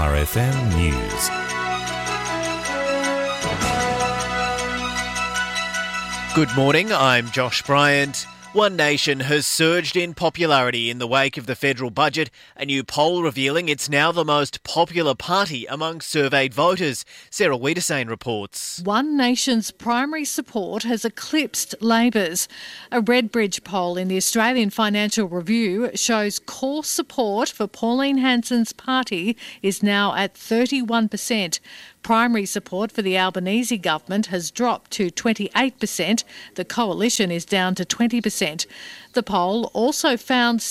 2NURFM News. Good morning, I'm Josh Bryant. One Nation has surged in popularity in the wake of the federal budget, a new poll revealing it's now the most popular party among surveyed voters. Sarah Wiedersane reports. One Nation's primary support has eclipsed Labor's. A Redbridge poll in the Australian Financial Review shows core support for Pauline Hanson's party is now at 31%. Primary support for the Albanese government has dropped to 28%. The coalition is down to 20%. The poll also found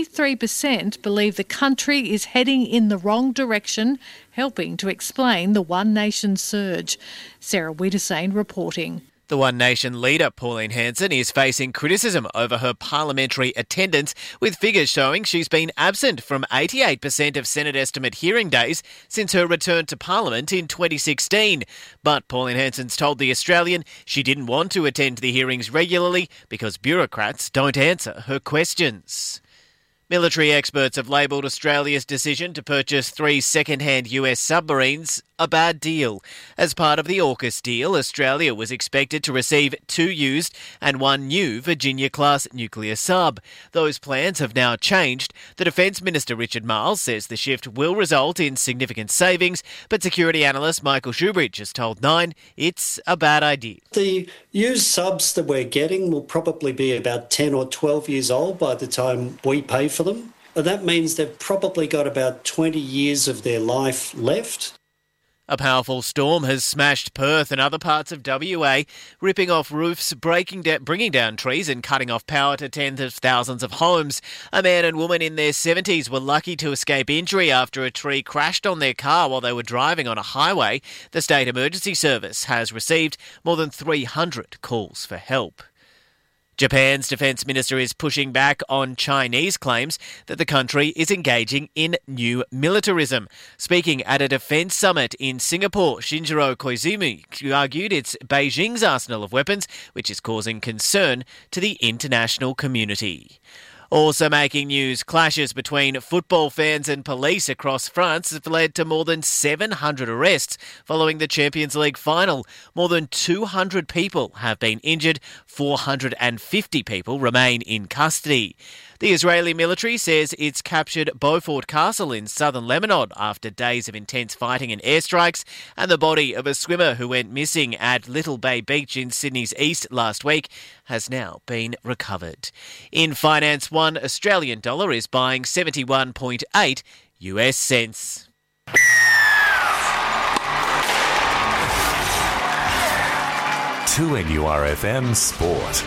63% believe the country is heading in the wrong direction, helping to explain the One Nation surge. Sarah Wiedersane reporting. The One Nation leader, Pauline Hanson, is facing criticism over her parliamentary attendance, with figures showing she's been absent from 88% of Senate estimate hearing days since her return to Parliament in 2016. But Pauline Hanson's told The Australian she didn't want to attend the hearings regularly because bureaucrats don't answer her questions. Military experts have labelled Australia's decision to purchase 3 second-hand US submarines a bad deal. As part of the AUKUS deal, Australia was expected to receive 2 used and 1 new Virginia-class nuclear sub. Those plans have now changed. The Defence Minister Richard Marles says the shift will result in significant savings, but security analyst Michael Shoebridge has told Nine it's a bad idea. The used subs that we're getting will probably be about 10 or 12 years old by the time we pay for them. And that means they've probably got about 20 years of their life left. A powerful storm has smashed Perth and other parts of WA, ripping off roofs, bringing down trees and cutting off power to tens of thousands of homes. A man and woman in their 70s were lucky to escape injury after a tree crashed on their car while they were driving on a highway. The State Emergency Service has received more than 300 calls for help. Japan's defence minister is pushing back on Chinese claims that the country is engaging in new militarism. Speaking at a defence summit in Singapore, Shinjiro Koizumi argued it's Beijing's arsenal of weapons which is causing concern to the international community. Also making news, clashes between football fans and police across France have led to more than 700 arrests following the Champions League final. More than 200 people have been injured, 450 people remain in custody. The Israeli military says it's captured Beaufort Castle in southern Lebanon after days of intense fighting and airstrikes, and the body of a swimmer who went missing at Little Bay Beach in Sydney's east last week has now been recovered. In finance, one Australian dollar is buying 71.8 US cents. To NURFM Sport.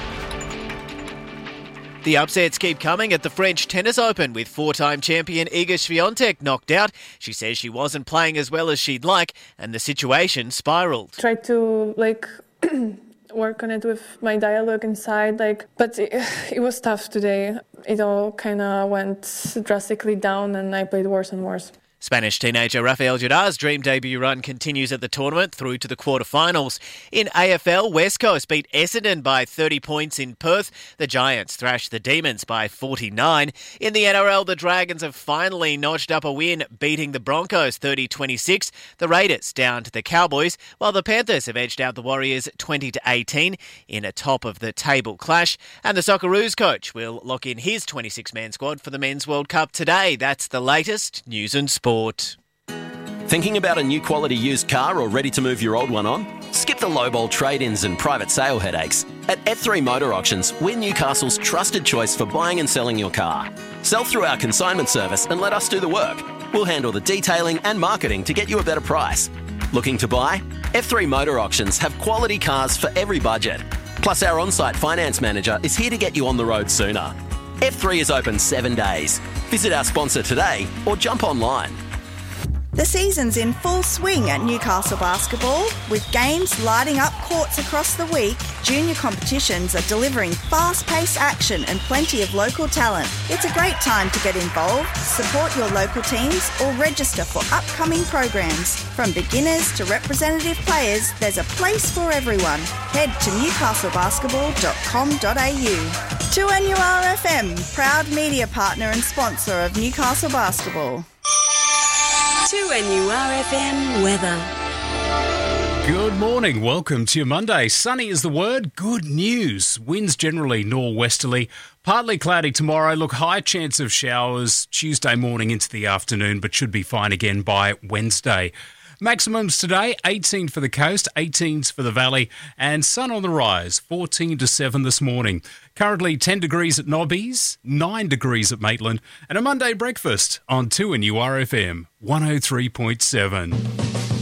The upsets keep coming at the French Tennis Open, with 4-time champion Iga Swiatek knocked out. She says she wasn't playing as well as she'd like, and the situation spiralled. Tried to work on it with my dialogue inside, but it was tough today. It all kind of went drastically down, and I played worse and worse. Spanish teenager Rafael Nadal's dream debut run continues at the tournament through to the quarterfinals. In AFL, West Coast beat Essendon by 30 points in Perth. The Giants thrashed the Demons by 49. In the NRL, the Dragons have finally notched up a win, beating the Broncos 30-26. The Raiders down to the Cowboys, while the Panthers have edged out the Warriors 20-18 in a top-of-the-table clash. And the Socceroos coach will lock in his 26-man squad for the Men's World Cup today. That's the latest news and sport. Thinking about a new quality used car or ready to move your old one on? Skip the lowball trade-ins and private sale headaches. At F3 Motor Auctions, we're Newcastle's trusted choice for buying and selling your car. Sell through our consignment service and let us do the work. We'll handle the detailing and marketing to get you a better price. Looking to buy? F3 Motor Auctions have quality cars for every budget. Plus, our on-site finance manager is here to get you on the road sooner. F3 is open 7 days. Visit our sponsor today or jump online. The season's in full swing at Newcastle Basketball. With games lighting up courts across the week, junior competitions are delivering fast-paced action and plenty of local talent. It's a great time to get involved, support your local teams, or register for upcoming programs. From beginners to representative players, there's a place for everyone. Head to newcastlebasketball.com.au. 2NURFM, proud media partner and sponsor of Newcastle Basketball. 2NURFM weather. Good morning. Welcome to your Monday. Sunny is the word. Good news. Winds generally nor'westerly. Partly cloudy tomorrow. Look, high chance of showers Tuesday morning into the afternoon, but should be fine again by Wednesday. Maximums today, 18 for the coast, 18s for the valley, and sun on the rise, 14 to 7 this morning. Currently 10 degrees at Nobbies, 9 degrees at Maitland, and a Monday breakfast on 2NURFM 103.7.